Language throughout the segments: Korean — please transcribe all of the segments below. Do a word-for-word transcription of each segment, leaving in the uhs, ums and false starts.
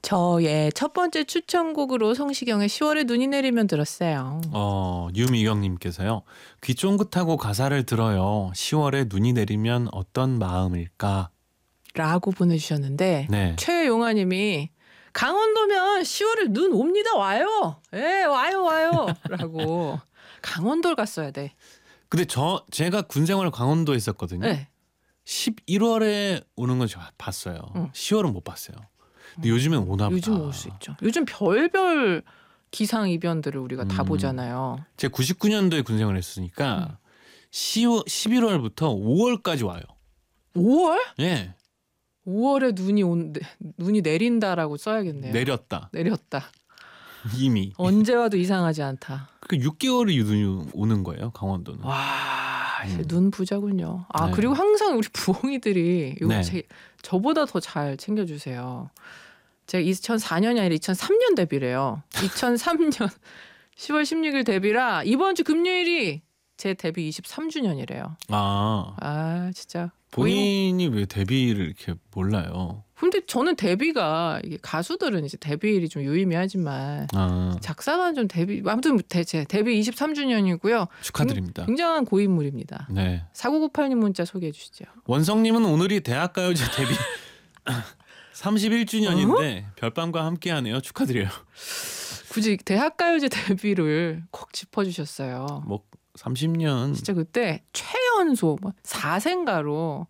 저의 첫 번째 추천곡으로 성시경의 시월에 눈이 내리면 들었어요. 어, 유미경님께서요. 귀 쫑긋하고 가사를 들어요. 시월에 눈이 내리면 어떤 마음일까? 라고 보내주셨는데 네. 최용아님이 강원도면 시월에 눈 옵니다. 와요. 예, 와요 와요. 라고. 강원도를 갔어야 돼. 근데 저 제가 군 생활을 강원도에 했었거든요. 네. 십일월에 오는 건 제가 봤어요. 응. 시월은 못 봤어요. 근데 요즘엔 오나 보다. 요즘 올 수 있죠. 요즘 별별 기상 이변들을 우리가 다 음. 보잖아요. 제가 구십구 년도에 군 생활을 했으니까 음. 시월, 십일월부터 오월까지 와요. 오월? 예. 오월에 눈이 온 눈이 내린다라고 써야겠네요. 내렸다. 내렸다. 이미. 언제 와도 이상하지 않다. 그 육 개월이 눈이 오는 거예요. 강원도는. 와, 음. 눈 부자군요. 아, 네. 그리고 항상 우리 부엉이들이 이거 네. 제, 저보다 더 잘 챙겨주세요. 제가 이천사 년이 아니라 이천삼 년 데뷔래요. 이천삼 년 시월 십육 일 데뷔라 이번 주 금요일이 제 데뷔 이십삼 주년이래요. 아. 아, 진짜. 본인이 왜 데뷔를 이렇게 몰라요? 근데 저는 데뷔가 이게 가수들은 이제 데뷔일이 좀 유의미하지만 아. 작사가는 좀 데뷔 아무튼 제 데뷔 이십삼 주년이고요. 축하드립니다. 굉장한 고인물입니다. 네. 사구구팔 님 문자 소개해 주시죠. 원성님은 오늘이 대학가요제 데뷔 삼십일 주년인데 어? 별밤과 함께하네요. 축하드려요. 굳이 대학가요제 데뷔를 콕 짚어주셨어요. 뭐 삼십 년. 진짜 그때 최연소 뭐 사생가로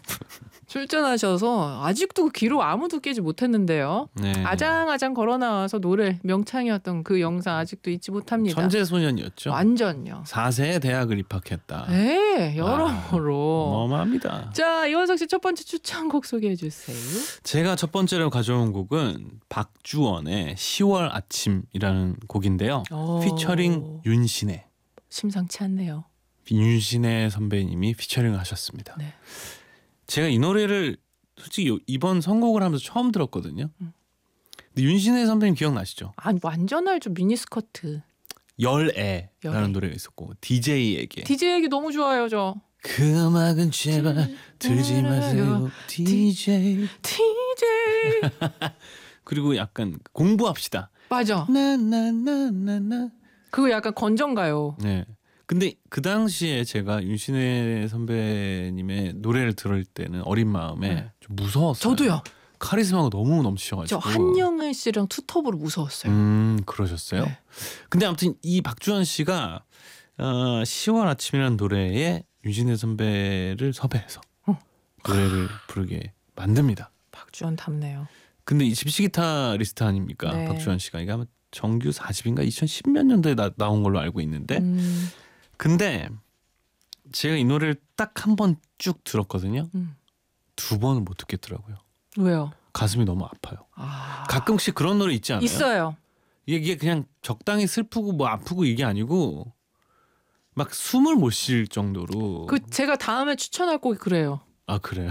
출전하셔서 아직도 그 기록 아무도 깨지 못했는데요. 네. 아장아장 걸어 나와서 노래 명창이었던 그 영상 아직도 잊지 못합니다. 천재소년이었죠. 완전요. 사 세에 대학을 입학했다. 네, 여러모로. 아, 어마어마합니다. 자, 이원석 씨 첫 번째 추천곡 소개해 주세요. 제가 첫 번째로 가져온 곡은 박주원의 시월 아침이라는 곡인데요. 오. 피처링 윤신혜. 심상치 않네요. 윤신혜 선배님이 피처링을 하셨습니다. 네. 제가 이 노래를 솔직히 이번 선곡을 하면서 처음 들었거든요. 음. 근데 윤신혜 선배님 기억나시죠? 아, 완전 알죠. 미니스커트. 열애라는 열애. 노래가 있었고 디제이에게 디제이 얘기 너무 좋아요, 저. 그 음악은 제발 들지 마세요 디제이 디제이. 그리고 약간 공부합시다. 맞아. 나나나나나. 그거 약간 건전가요. 네. 근데 그 당시에 제가 윤신혜 선배님의 노래를 들을 때는 어린 마음에 네. 좀 무서웠어요. 저도요. 카리스마가 너무 넘치셔가지고. 저 한영애 씨랑 투톱으로 무서웠어요. 음, 그러셨어요? 네. 근데 아무튼 이 박주원 씨가 어, 시월 아침이라는 노래에 윤신혜 선배를 섭외해서 어. 노래를 부르게 만듭니다. 박주원 닮네요. 근데 이 집시 기타리스트 아닙니까? 네. 박주원 씨가 이게 아마 정규 사 집인가 이천십 몇 년도에 나, 나온 걸로 알고 있는데 음. 근데 제가 이 노래를 딱 한 번 쭉 들었거든요. 음. 두 번은 못 듣겠더라고요. 왜요? 가슴이 너무 아파요. 아. 가끔씩 그런 노래 있지 않아요? 있어요. 이게, 이게 그냥 적당히 슬프고 뭐 아프고 이게 아니고 막 숨을 못 쉴 정도로. 그 제가 다음에 추천할 곡이 그래요. 아 그래요?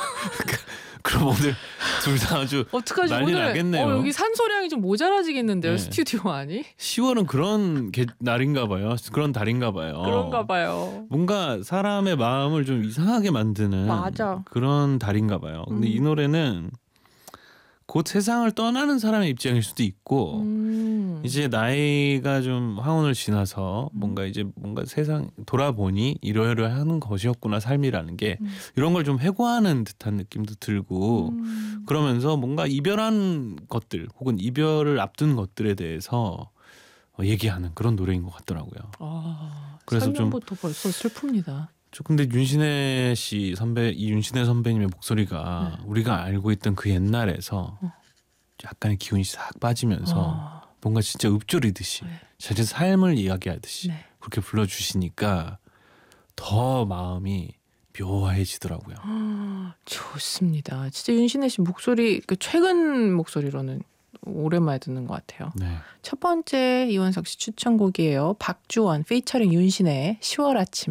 그럼 오늘 둘 다 아주 어떡하지? 난리 오늘 나겠네요. 어, 여기 산소량이 좀 모자라지겠는데요. 네. 스튜디오 안이? 시월은 그런 게, 날인가 봐요. 그런 달인가 봐요. 그런가 봐요. 뭔가 사람의 마음을 좀 이상하게 만드는 맞아. 그런 달인가 봐요. 근데 음. 이 노래는 곧 세상을 떠나는 사람의 입장일 수도 있고 음. 이제 나이가 좀 황혼을 지나서 뭔가 이제 뭔가 세상 돌아보니 이러이러하는 것이었구나 삶이라는 게 음. 이런 걸 좀 회고하는 듯한 느낌도 들고 음. 그러면서 뭔가 이별한 것들 혹은 이별을 앞둔 것들에 대해서 얘기하는 그런 노래인 것 같더라고요. 아, 그래서 좀- 설명부터 벌써 슬픕니다. 저 근데 윤신혜 씨 선배 이 윤신혜 선배님의 목소리가 네. 우리가 알고 있던 그 옛날에서 어. 약간의 기운이 싹 빠지면서 아, 뭔가 진짜 읊조리듯이 네. 자기 삶을 이야기하듯이 네. 그렇게 불러주시니까 더 마음이 묘해지더라고요. 아, 좋습니다. 진짜 윤신혜 씨 목소리 그 최근 목소리로는 오랜만에 듣는 것 같아요. 네. 첫 번째 이원석 씨 추천곡이에요. 박주원 피처링 윤신혜 시월 아침.